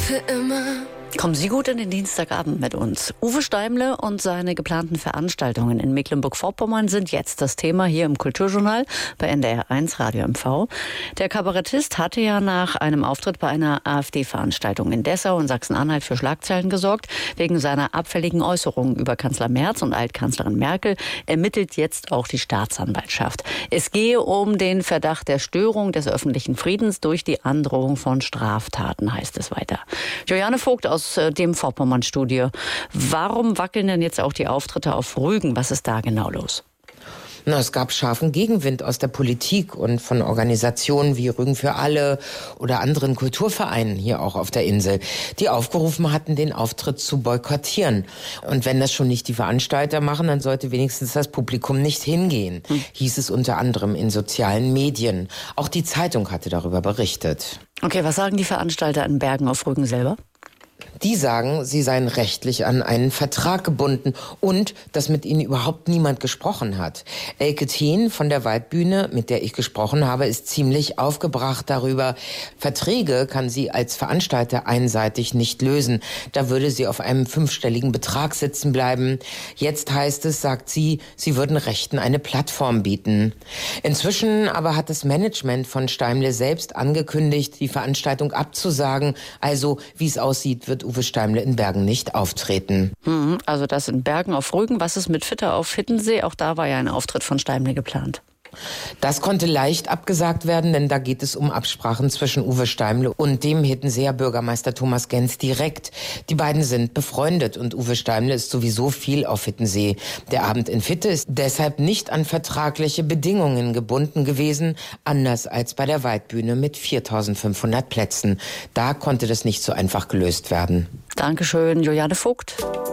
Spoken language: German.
für immer. Kommen Sie gut in den Dienstagabend mit uns. Uwe Steimle und seine geplanten Veranstaltungen in Mecklenburg-Vorpommern sind jetzt das Thema hier im Kulturjournal bei NDR1 Radio MV. Der Kabarettist hatte ja nach einem Auftritt bei einer AfD-Veranstaltung in Dessau und Sachsen-Anhalt für Schlagzeilen gesorgt. Wegen seiner abfälligen Äußerungen über Kanzler Merz und Altkanzlerin Merkel ermittelt jetzt auch die Staatsanwaltschaft. Es gehe um den Verdacht der Störung des öffentlichen Friedens durch die Androhung von Straftaten, heißt es weiter. Juliane Vogt aus dem Vorpommern-Studio. Warum wackeln denn jetzt auch die Auftritte auf Rügen? Was ist da genau los? Es gab scharfen Gegenwind aus der Politik und von Organisationen wie Rügen für alle oder anderen Kulturvereinen hier auch auf der Insel, die aufgerufen hatten, den Auftritt zu boykottieren. Und wenn das schon nicht die Veranstalter machen, dann sollte wenigstens das Publikum nicht hingehen, hieß es unter anderem in sozialen Medien. Auch die Zeitung hatte darüber berichtet. Okay, was sagen die Veranstalter in Bergen auf Rügen selber? Die sagen, sie seien rechtlich an einen Vertrag gebunden und dass mit ihnen überhaupt niemand gesprochen hat. Elke Thien von der Waldbühne, mit der ich gesprochen habe, ist ziemlich aufgebracht darüber. Verträge kann sie als Veranstalter einseitig nicht lösen. Da würde sie auf einem 5-stelligen Betrag sitzen bleiben. Jetzt heißt es, sagt sie, sie würden Rechten eine Plattform bieten. Inzwischen aber hat das Management von Steimle selbst angekündigt, die Veranstaltung abzusagen. Also, wie es aussieht, wird Uwe Steimle in Bergen nicht auftreten. Also das in Bergen auf Rügen. Was ist mit Fitter auf Hiddensee? Auch da war ja ein Auftritt von Steimle geplant. Das konnte leicht abgesagt werden, denn da geht es um Absprachen zwischen Uwe Steimle und dem Hiddenseer Bürgermeister Thomas Genz direkt. Die beiden sind befreundet und Uwe Steimle ist sowieso viel auf Hiddensee. Der Abend in Fitte ist deshalb nicht an vertragliche Bedingungen gebunden gewesen, anders als bei der Waldbühne mit 4.500 Plätzen. Da konnte das nicht so einfach gelöst werden. Dankeschön, Juliane Vogt.